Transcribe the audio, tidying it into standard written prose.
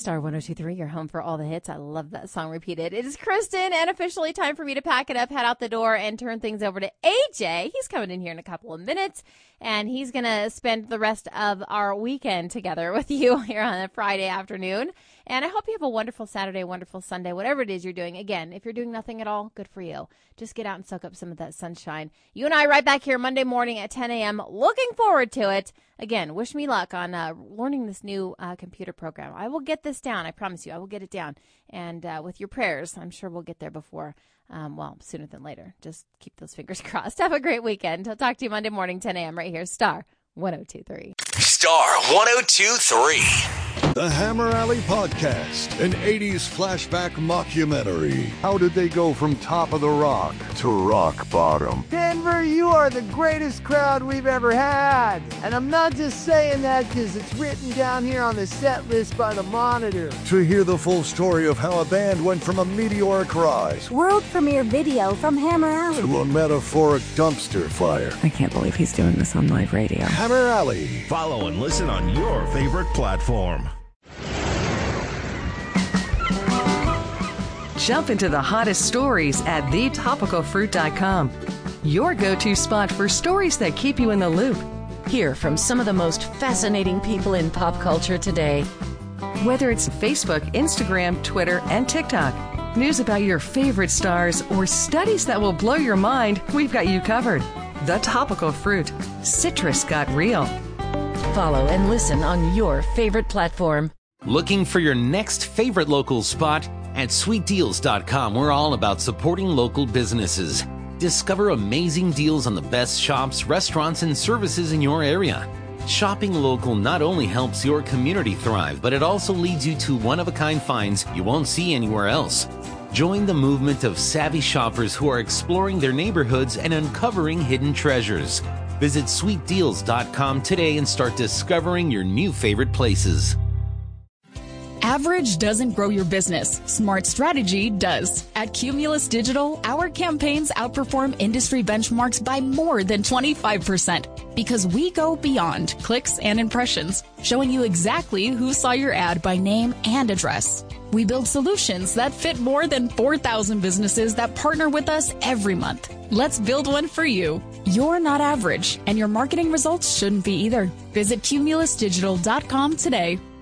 Star 102.3, your home for all the hits. I love that song repeated. It is Kristen, and officially time for me to pack it up, head out the door, and turn things over to AJ. He's coming in here in a couple of minutes, and he's going to spend the rest of our weekend together with you here on a Friday afternoon. And I hope you have a wonderful Saturday, wonderful Sunday, whatever it is you're doing. Again, if you're doing nothing at all, good for you. Just get out and soak up some of that sunshine. You and I right back here Monday morning at 10 a.m. Looking forward to it. Again, wish me luck on learning this new computer program. I will get this down. I promise you, I will get it down. And with your prayers, I'm sure we'll get there before, sooner than later. Just keep those fingers crossed. Have a great weekend. I'll talk to you Monday morning, 10 a.m. right here, Star 102.3. Star 102.3. The Hammer Alley Podcast, an 80s flashback mockumentary. How did they go from top of the rock to rock bottom? Denver, you are the greatest crowd we've ever had. And I'm not just saying that because it's written down here on the set list by the Monitor. To hear the full story of how a band went from a meteoric rise, world premiere video from Hammer Alley, to a metaphoric dumpster fire. I can't believe he's doing this on live radio. Hammer Alley. Follow and listen on your favorite platform. Jump into the hottest stories at thetopicalfruit.com. Your go-to spot for stories that keep you in the loop. Hear from some of the most fascinating people in pop culture today. Whether it's Facebook, Instagram, Twitter, and TikTok, news about your favorite stars, or studies that will blow your mind, we've got you covered. The Topical Fruit. Citrus got real. Follow and listen on your favorite platform. Looking for your next favorite local spot? At sweetdeals.com, we're all about supporting local businesses. Discover amazing deals on the best shops, restaurants, and services in your area. Shopping local not only helps your community thrive, but it also leads you to one-of-a-kind finds you won't see anywhere else. Join the movement of savvy shoppers who are exploring their neighborhoods and uncovering hidden treasures. Visit sweetdeals.com today and start discovering your new favorite places. Average doesn't grow your business. Smart strategy does. At Cumulus Digital, our campaigns outperform industry benchmarks by more than 25% because we go beyond clicks and impressions, showing you exactly who saw your ad by name and address. We build solutions that fit more than 4,000 businesses that partner with us every month. Let's build one for you. You're not average, and your marketing results shouldn't be either. Visit cumulusdigital.com today.